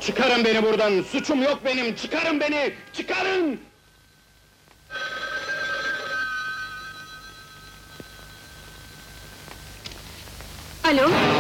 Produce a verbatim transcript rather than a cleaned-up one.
Çıkarın beni buradan, suçum yok benim, çıkarın beni, çıkarın! Alo?